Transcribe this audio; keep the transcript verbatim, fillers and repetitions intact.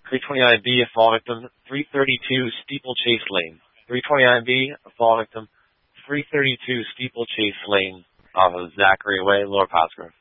three twenty-nine B, a fall victim, three thirty-two Steeplechase Lane. three twenty-nine B, a fall victim, three thirty-two Steeplechase Lane off of Zachary Way, Lower Pottsgrove.